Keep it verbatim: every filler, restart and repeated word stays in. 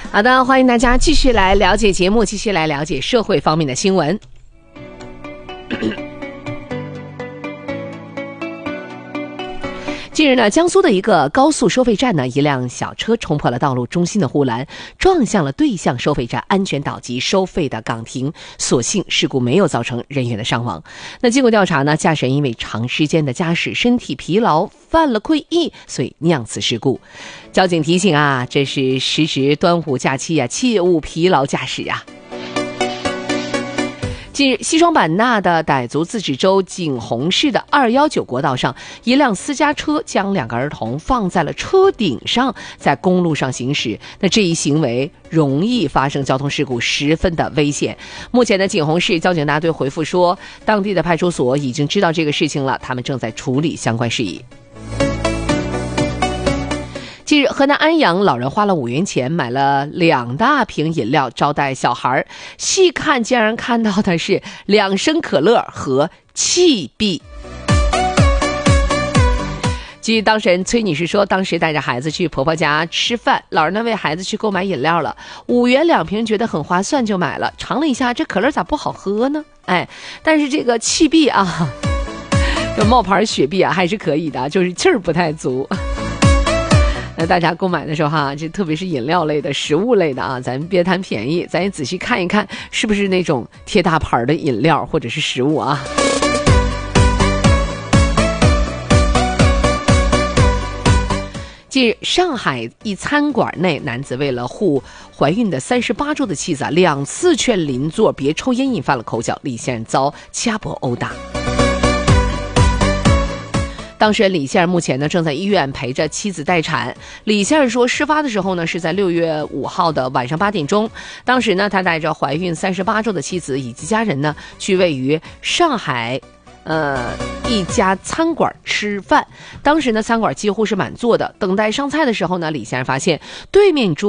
好的，欢迎大家继续来了解节目，继续来了解社会方面的新闻。近日呢，江苏的一个高速收费站呢，一辆小车冲破了道路中心的护栏，撞向了对向收费站安全岛及收费的岗亭，所幸事故没有造成人员的伤亡。那经过调查呢，驾驶人因为长时间的驾驶，身体疲劳，犯了溃意，所以酿此事故。交警提醒啊，这是时值端午假期啊，切勿疲劳驾驶啊。近日，西双版纳的傣族自治州景洪市的二一九国道上，一辆私家车将两个儿童放在了车顶上，在公路上行驶。那这一行为容易发生交通事故，十分的危险。目前的景洪市交警大队回复说，当地的派出所已经知道这个事情了，他们正在处理相关事宜。近日，河南安阳老人花了五元钱买了两大瓶饮料招待小孩，细看竟然看到的是两升可乐和气币。据当事人崔女士说，当时带着孩子去婆婆家吃饭，老人呢为孩子去购买饮料了，五元两瓶觉得很划算就买了，尝了一下，这可乐咋不好喝呢？哎，但是这个气币啊，这冒牌雪碧啊还是可以的，就是气儿不太足。那大家购买的时候哈，这特别是饮料类的、食物类的啊，咱别贪便宜，咱也仔细看一看，是不是那种贴大牌的饮料或者是食物啊。近日，上海一餐馆内，男子为了护怀孕的三十八周的妻子啊，两次劝邻座别抽烟，引发了口角，李先生遭掐脖殴打。当事人李先生目前呢正在医院陪着妻子待产。李先生说，事发的时候呢是在六月五号的晚上八点钟，当时呢他带着怀孕三十八周的妻子以及家人呢去位于上海呃一家餐馆吃饭。当时呢餐馆几乎是满座的，等待上菜的时候呢，李先生发现对面桌